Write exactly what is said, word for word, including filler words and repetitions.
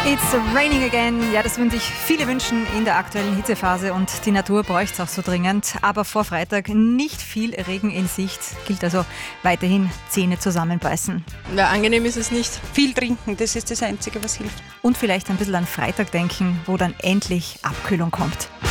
It's raining again. Ja, das würden sich viele wünschen in der aktuellen Hitzephase und die Natur bräuchte es auch so dringend. Aber vor Freitag nicht viel Regen in Sicht. Gilt also weiterhin Zähne zusammenbeißen. Ja, angenehm ist es nicht. Viel trinken, das ist das Einzige, was hilft. Und vielleicht ein bisschen an Freitag denken, wo dann endlich Abkühlung kommt.